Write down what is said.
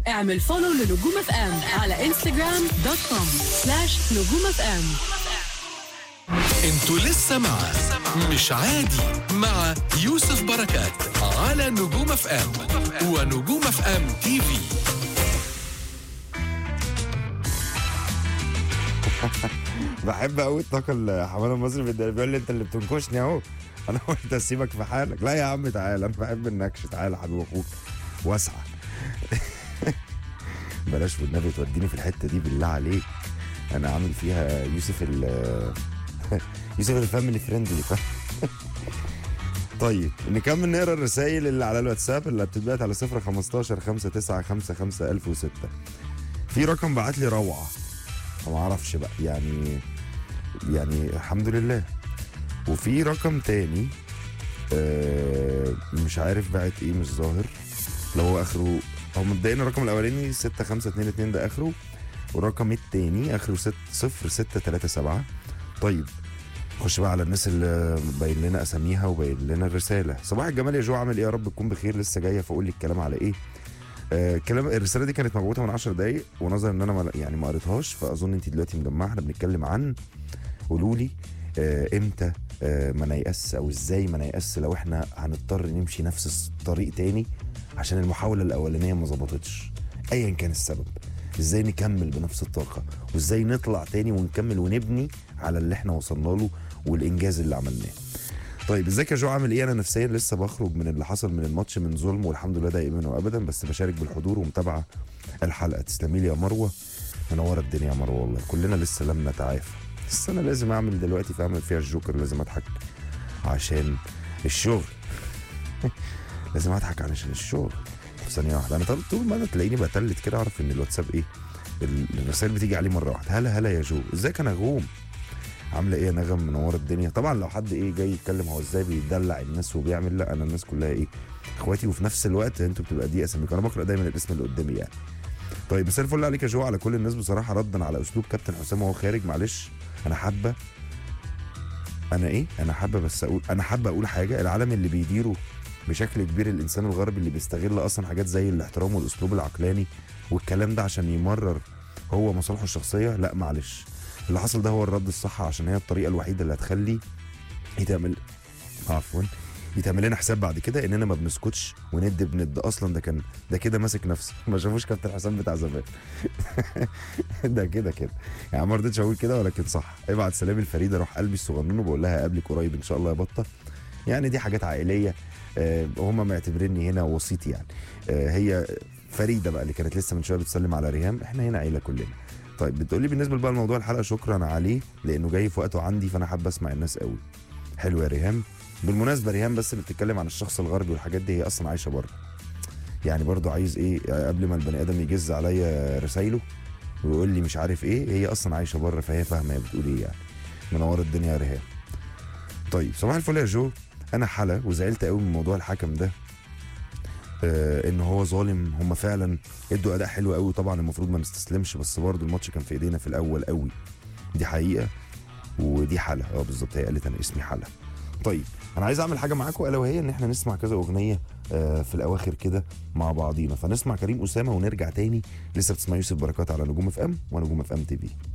اعمل فولو لنجوم اف ام على instagram.com/نجوم اف ام. انتوا لسه مع مش عادي مع يوسف بركات على نجوم اف ام ونجوم اف ام تي في. بحب قوي الطاقه اللي حماده المصري بيقول لي انت اللي بتنكشني اهو. انا قلت اسيبك في حالك. لا يا عم تعالى، انا بحب النكش. تعالى حبيب اخوك واسعى. بلاش والنبي توديني في الحته دي بالله عليك. انا عامل فيها يوسف يوسف الفاميلي فريندلي. طيب نكمل نقرا الرسائل اللي على الواتساب اللي بتتبعت على 015 5955 1006. في رقم بعت لي روعه ما اعرفش بقى يعني الحمد لله. وفي رقم تاني مش عارف بعت ايه، مش ظاهر. لو هو اخره، هو مبدئيا الرقم الاولاني 6522 ده اخره، والرقم التاني اخره 0637. طيب خش بقى على الناس اللي باين لنا اساميها وباين لنا الرساله. صباح الجمال يا جو، عامل ايه؟ يا رب تكون بخير. لسه جايه فاقول لي الكلام على ايه. كلام الرساله دي كانت مبعوثه من 10 دقايق، ونظرا ان انا ما قريتهاش فاظن انت دلوقتي مجمعه. احنا بنتكلم عن قولوا لي امتى ما نيأس، او ازاي ما نيأس لو احنا هنضطر نمشي نفس الطريق تاني عشان المحاوله الاولانيه ما ظبطتش ايا كان السبب. ازاي نكمل بنفس الطاقه، وازاي نطلع تاني ونكمل ونبني على اللي احنا وصلنا له والانجاز اللي عملناه. طيب ازيك يا جو، عامل ايه؟ انا نفسيا لسه بخرج من اللي حصل من الماتش من ظلم، والحمد لله دائما وابدا، بس بشارك بالحضور ومتابعه الحلقه. تسلمي لي يا مروه، منوره الدنيا يا مروه والله. كلنا لسه لم نتعافى، بس انا لازم اعمل دلوقتي فاعمل فيها الجوكر، لازم اضحك عشان الشغل. لازم اضحك عشان الشغل. ثانيه واحده، انا طول ما انا تلاقيني بتلت كده اعرف ان الواتساب ايه، الرسائل بتيجي عليه مره واحده. هلا يا جو، ازيك؟ انا غوم، عامله ايه يا نغم؟ منوره الدنيا. طبعا لو حد جاي يتكلم هو ازاي بيدلع الناس وبيعمل، لا انا الناس كلها اخواتي، وفي نفس الوقت انتوا بتبقى دي اساميكم. انا بقرا دايما الاسم اللي قدامي يعني. طيب مساء الفل عليك يا جو، على كل الناس بصراحه، ردا على اسلوب كابتن حسام وهو خارج. معلش انا حابه اقول حاجه. العالم اللي بيديره بشكل كبير الانسان الغربي اللي بيستغل اصلا حاجات زي الاحترام والاسلوب العقلاني والكلام ده عشان يمرر هو مصالحه الشخصيه. لا معلش، اللي حصل ده هو الرد الصح، عشان هي الطريقه الوحيده اللي هتخلي يتعمل لنا حساب بعد كده اننا ما بنسكتش بند اصلا. ده كده ماسك نفسه. ما شافوش كابتن حسام بتاع زمان. ده كده يعني ما رضيتش اقول كده ولكن صح. ابعت سلامي لفريده روح قلبي الصغنون وبقول لها اقابلك قريب ان شاء الله يا بطه. يعني دي حاجات عائليه، وهم معتبريني هنا وسيط يعني. هي فريده بقى اللي كانت لسه من شويه بتسلم على ريهام. احنا هنا عيله كلنا. طيب بتقولي بالنسبه بقى لموضوع الحلقه، شكرا عليه لانه جاي في وقته عندي، فانا حابه اسمع الناس قوي. حلو يا ريهام. بالمناسبه ريهام بس اللي بتتكلم عن الشخص الغربي والحاجات دي هي اصلا عايشه بره. يعني برضو عايز قبل ما البني ادم يجز عليا رسايله ويقول لي مش عارف هي اصلا عايشه بره، فهي فاهمه هي بتقول ايه يعني. منور الدنيا يا ريهام. طيب صباح الفل يا جو، انا حلا وزعلت قوي من موضوع الحكم ده. ان هو ظالم. هم فعلا ادوا اداء حلو قوي، طبعا المفروض ما نستسلمش، بس برضو الماتش كان في ايدينا في الاول قوي. دي حقيقه ودي حلا. بالظبط، هي قالت انا اسمي حلا. طيب انا عايز اعمل حاجه معاكم، الا وهي ان احنا نسمع كذا اغنيه في الاواخر كده مع بعضينا. فنسمع كريم اسامه ونرجع تاني. لسه بتسمع يوسف بركات على نجوم اف ام ونجوم اف ام تي في.